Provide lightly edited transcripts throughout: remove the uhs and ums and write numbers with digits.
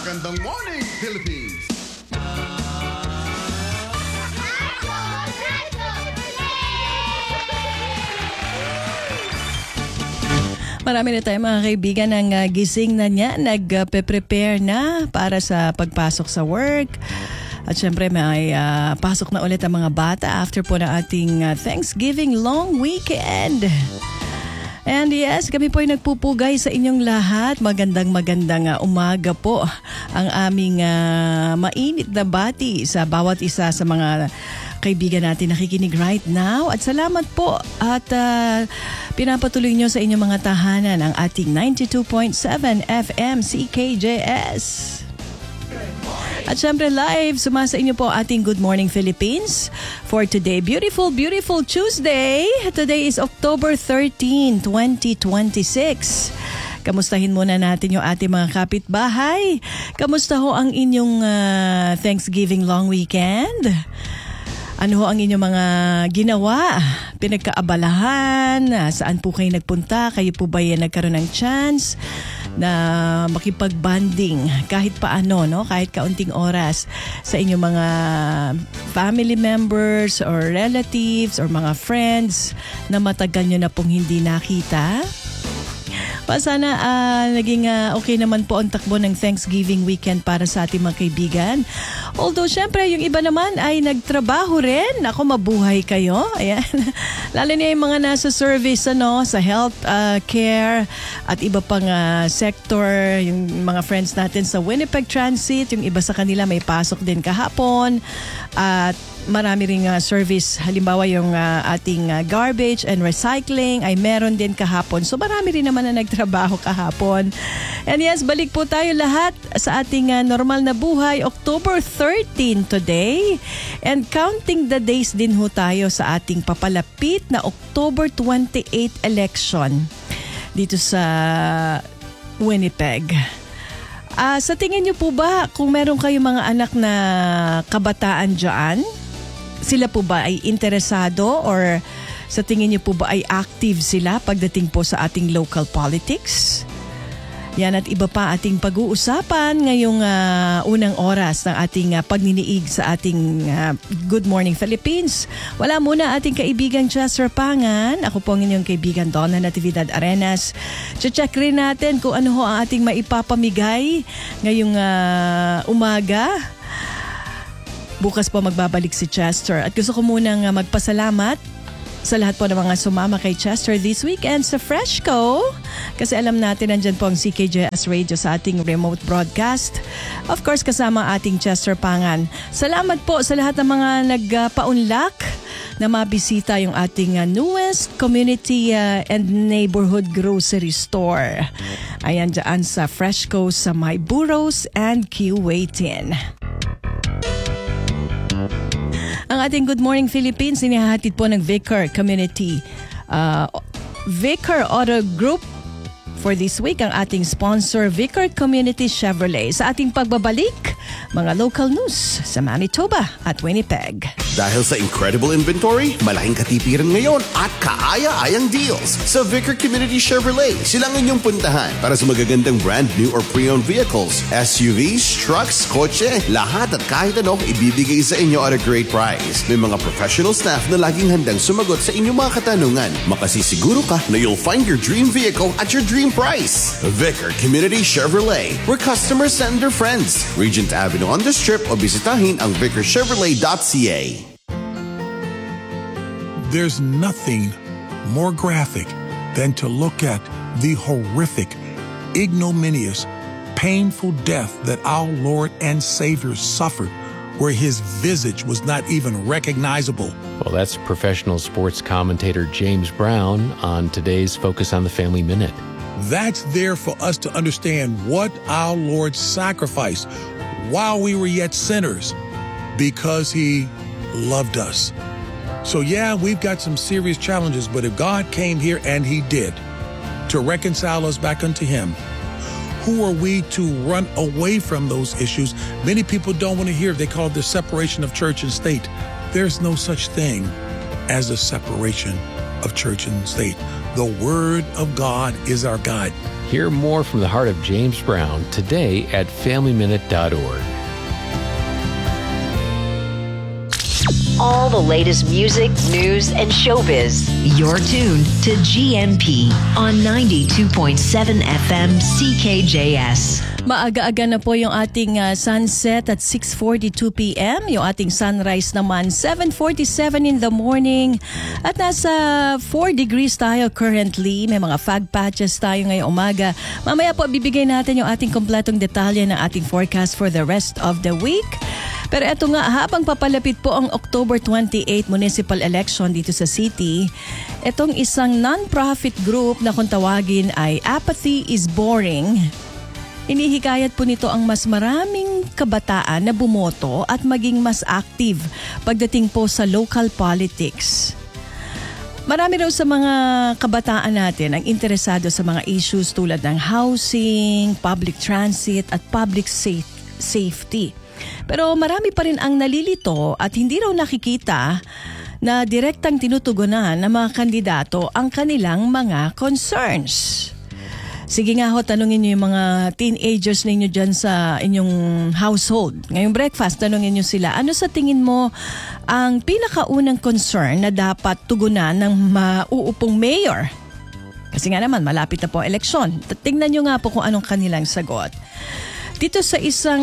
Magandang morning, Philippines! Marami na tayong mga kaibigan ng gising na niya, nag-prepare na para sa pagpasok sa work. At syempre may pasok na ulit ang mga bata after po ng ating Thanksgiving long weekend. And yes, kami po ay nagpupugay sa inyong lahat. Magandang umaga po ang aming mainit na bati sa bawat isa sa mga kaibigan natin nakikinig right now. At salamat po at pinapatuloy nyo sa inyong mga tahanan ang ating 92.7 FM CKJS. At syempre live, sumasa inyo po ating Good Morning Philippines for today. Beautiful Tuesday. Today is October 13, 2026. Kamustahin muna natin yung ating mga kapitbahay. Kamusta ho ang inyong Thanksgiving long weekend? Ano ho ang inyong mga ginawa? Pinagkaabalahan? Saan po kayo nagpunta? Kayo po ba yan nagkaroon ng chance na makipag-bonding kahit paano, no? Kahit kaunting oras sa inyong mga family members or relatives or mga friends na matagal nyo na pong hindi nakita? Sana naging okay naman po ang takbo ng Thanksgiving weekend para sa ating mga kaibigan. Although, syempre, yung iba naman ay nagtrabaho rin. Ako, mabuhay kayo. Ayan. Lalo na yung mga nasa service, sa health care at iba pang sector. Yung mga friends natin sa Winnipeg Transit, yung iba sa kanila may pasok din kahapon. At marami ring service. Halimbawa yung ating garbage and recycling ay meron din kahapon. So marami rin naman na nagtrabaho kahapon. And yes, balik po tayo lahat sa ating normal na buhay. October 13 today. And counting the days din ho tayo sa ating papalapit na October 28 election dito sa Winnipeg. Sa tingin niyo po ba kung meron kayong mga anak na kabataan dyan, sila po ba ay interesado or sa tingin niyo po ba ay active sila pagdating po sa ating local politics? Yan at iba pa ating pag-uusapan ngayong unang oras ng ating pagniniig sa ating Good Morning Philippines. Wala muna ating kaibigan Chester Pangan. Ako po ang inyong kaibigan Donna Natividad Arenas. Check rin natin kung ano ho ang ating maipapamigay ngayong umaga. Bukas po magbabalik si Chester. At gusto ko munang magpasalamat sa lahat po ng mga sumama kay Chester this weekend sa Freshco. Kasi alam natin nandyan po ang CKJS Radio sa ating remote broadcast. Of course, kasama ating Chester Pangan. Salamat po sa lahat ng mga nagpaunlak na mabisita yung ating newest community and neighborhood grocery store. Ayan dyan sa Freshco sa May Burros and Kuwaitin. Ang ating Good Morning Philippines inihahatid po ng Vicar Community Vicar Auto Group. For this week, ang ating sponsor, Vicar Community Chevrolet. Sa ating pagbabalik, mga local news sa Manitoba at Winnipeg. Dahil sa incredible inventory, malaking katipiran ngayon at kaaya-ayang deals sa Vicar Community Chevrolet. Silang inyong puntahan para sa magagandang brand new or pre-owned vehicles, SUVs, trucks, kotse, lahat at kahit ano ibibigay sa inyo at a great price. May mga professional staff na laging handang sumagot sa inyong mga katanungan. Makasisiguro ka na you'll find your dream vehicle at your dream price. Vicar Community Chevrolet, where customers send their friends. Regent Avenue on the Strip o bisitahin ang vicarchevrolet.ca. There's nothing more graphic than to look at the horrific, ignominious, painful death that our Lord and Savior suffered, where his visage was not even recognizable. Well, that's professional sports commentator James Brown on today's Focus on the Family Minute. That's there for us to understand what our Lord sacrificed while we were yet sinners because he loved us. So yeah, we've got some serious challenges, but if God came here, and he did, to reconcile us back unto him, who are we to run away from those issues? Many people don't want to hear it. They call it the separation of church and state. There's no such thing as a separation of church and state. The Word of God is our guide. Hear more from the heart of James Brown today at FamilyMinute.org. All the latest music, news, and showbiz. You're tuned to GMP on 92.7 FM CKJS. Maaga-aga na po yung ating sunset at 6:42 p.m. Yung ating sunrise naman 7:47 in the morning. At nasa 4 degrees tayo currently. May mga fog patches tayo ngayong umaga. Mamaya po bibigay natin yung ating kompletong detalye ng ating forecast for the rest of the week. Pero eto nga, habang papalapit po ang October 28 municipal election dito sa city, etong isang non-profit group na kung tawagin ay Apathy is Boring. Inihikayat po nito ang mas maraming kabataan na bumoto at maging mas active pagdating po sa local politics. Marami raw sa mga kabataan natin ang interesado sa mga issues tulad ng housing, public transit at public safety. Pero marami pa rin ang nalilito at hindi raw nakikita na direktang tinutugunan ng mga kandidato ang kanilang mga concerns. Sige nga ho, tanungin niyo yung mga teenagers ninyo dyan sa inyong household. Ngayong breakfast, tanungin niyo sila, ano sa tingin mo ang pinakaunang concern na dapat tugunan ng mauupong mayor? Kasi nga naman, malapit na po ang eleksyon. Tingnan niyo nga po kung anong kanilang sagot. Dito sa isang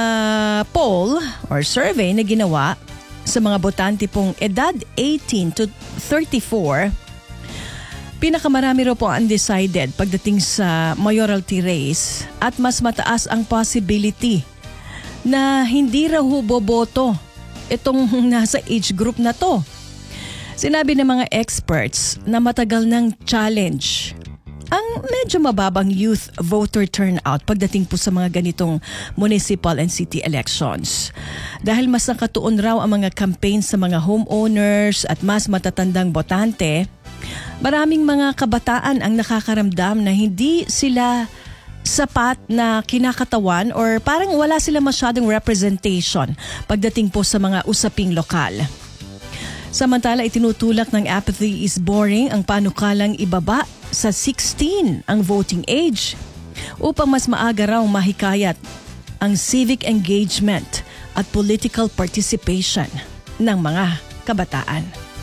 poll or survey na ginawa sa mga botante pong edad 18 to 34, pinakamarami raw po undecided pagdating sa mayoralty race at mas mataas ang possibility na hindi raw boboto itong nasa age group na to. Sinabi ng mga experts na matagal ng challenge ang medyo mababang youth voter turnout pagdating po sa mga ganitong municipal and city elections. Dahil mas nakatuon raw ang mga campaign sa mga homeowners at mas matatandang botante, maraming mga kabataan ang nakakaramdam na hindi sila sapat na kinakatawan or parang wala sila masyadong representation pagdating po sa mga usaping lokal. Samantala, itinutulak ng Apathy is Boring ang panukalang ibaba sa 16 ang voting age upang mas maaga raw mahikayat ang civic engagement at political participation ng mga kabataan.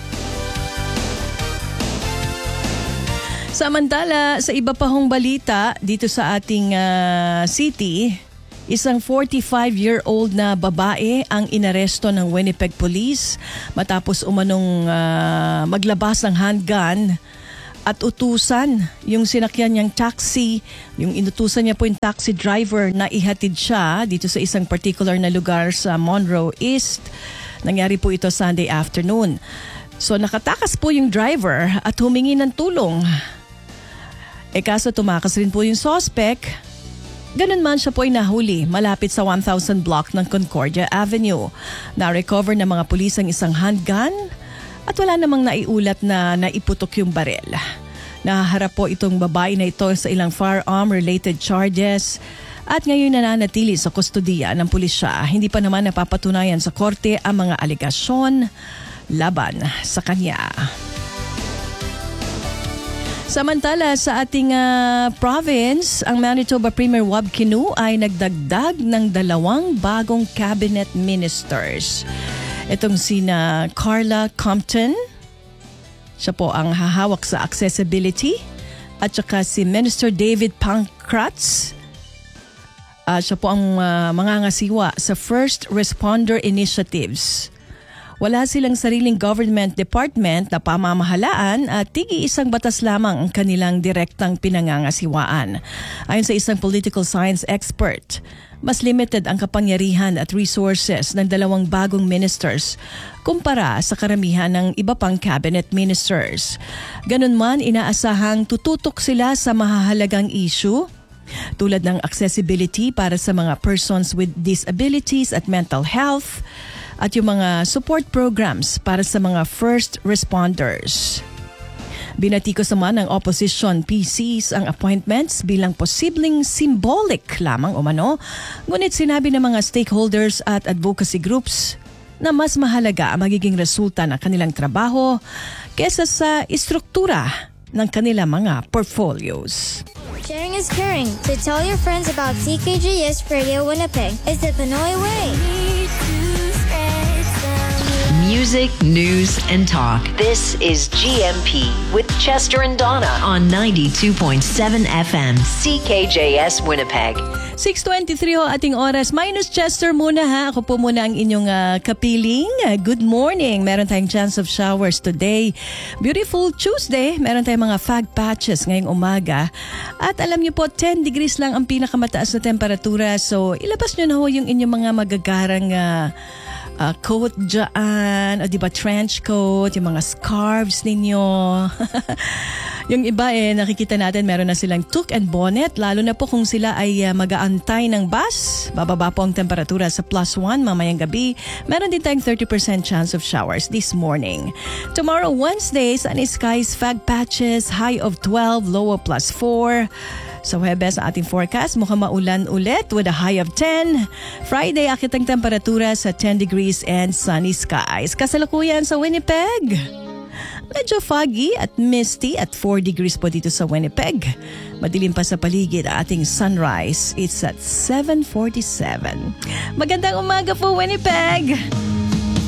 Samantala, sa iba pa hong balita dito sa ating city, isang 45-year-old na babae ang inaresto ng Winnipeg Police matapos umanong maglabas ng handgun at utusan yung sinakyan niyang taxi, yung inutusan niya po yung taxi driver na ihatid siya dito sa isang particular na lugar sa Monroe East. Nangyari po ito Sunday afternoon. So nakatakas po yung driver at humingi ng tulong. Kaso tumakas rin po yung suspect. Ganun man siya po ay nahuli malapit sa 1000 block ng Concordia Avenue. Na-recover ng mga pulis ang isang handgun at wala namang naiulat na naiputok yung barel. Nahaharap po itong babae na ito sa ilang firearm-related charges at ngayon nananatili sa kustodiya ng pulisya. Hindi pa naman napapatunayan sa korte ang mga alegasyon laban sa kanya. Samantala sa ating province, ang Manitoba Premier Wab Kinew ay nagdagdag ng 2 bagong cabinet ministers. Itong sina Carla Compton, siya po ang hahawak sa accessibility, at saka si Minister David Pankratz, siya po ang mangangasiwa sa first responder initiatives. Wala silang sariling government department na pamamahalaan at tigi-isang batas lamang ang kanilang direktang pinangangasiwaan. Ayon sa isang political science expert, mas limited ang kapangyarihan at resources ng 2 bagong ministers kumpara sa karamihan ng iba pang cabinet ministers. Ganun man, inaasahang tututok sila sa mahahalagang issue tulad ng accessibility para sa mga persons with disabilities at mental health at yung mga support programs para sa mga first responders. Binatikos naman ng opposition PCs ang appointments bilang posibleng symbolic lamang umano, ngunit sinabi ng mga stakeholders at advocacy groups na mas mahalaga ang magiging resulta ng kanilang trabaho kesa sa istruktura ng kanilang mga portfolios. Sharing is caring. So tell your friends about CKJS Radio Winnipeg. It's the Pinoy way. Music, news, and talk. This is GMP with Chester and Donna on 92.7 FM CKJS Winnipeg. 6:23 ho ating oras. Minus Chester muna ha. Ako po muna ang inyong kapiling. Good morning. Meron tayong chance of showers today. Beautiful Tuesday. Meron tayong mga fog patches ngayong umaga. At alam niyo po, 10 degrees lang ang pinakamataas na temperatura. So, ilabas niyo na ho yung inyong mga magagarang coat dyan, o diba trench coat, yung mga scarves ninyo. Yung iba nakikita natin meron na silang toque and bonnet, lalo na po kung sila ay mag-aantay ng bus. Bababa po ang temperatura sa +1 mamayang gabi. Meron din tayong 30% chance of showers this morning. Tomorrow, Wednesday, sunny skies, fog patches, high of 12, low of +4. Sa Huwebes, sa ating forecast, mukhang maulan ulit with a high of 10. Friday, akit ang temperatura sa 10 degrees and sunny skies. Kasalukuyan sa Winnipeg. Medyo foggy at misty at 4 degrees po dito sa Winnipeg. Madilim pa sa paligid ang ating sunrise. It's at 7:47. Magandang umaga po, Winnipeg!